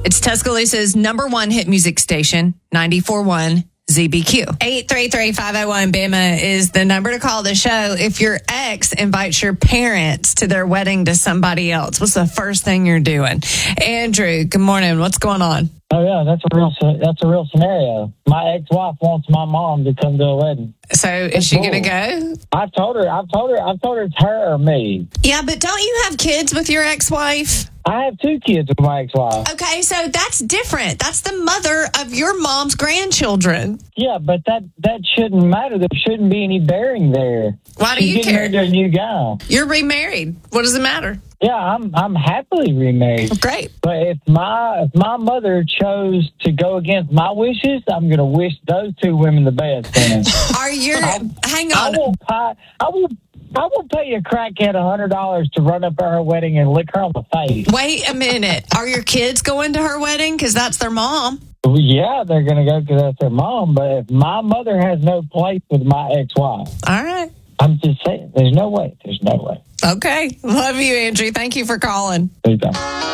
It's Tuscaloosa's number one hit music station, 94.1 ZBQ. 833-501-BAMA is the number to call the show if your ex invites your parents to their wedding to somebody else. What's the first thing you're doing? Andrew, good morning. What's going on? Oh yeah, that's a real scenario. My ex-wife wants my mom to come to a wedding. So is she going to go? I've told her it's her or me. Yeah, but don't you have kids with your ex-wife? I have 2 kids with my ex-wife. Okay, so that's different. That's the mother of your mom's grandchildren. Yeah, but that shouldn't matter. There shouldn't be any bearing there. Why do you care? She's getting married to a new guy. You're remarried. What does it matter? Yeah, I'm happily remarried. Great. But if my mother chose to go against my wishes, I'm going to wish those 2 women the best. Hang on. I will pay a crackhead $100 to run up at her wedding and lick her on the face. Wait a minute. Are your kids going to her wedding? Because that's their mom. Well, yeah, they're going to go because that's their mom. But if my mother has no place with my ex-wife. All right. I'm just saying, there's no way. There's no way. Okay. Love you, Andrew. Thank you for calling. There you go.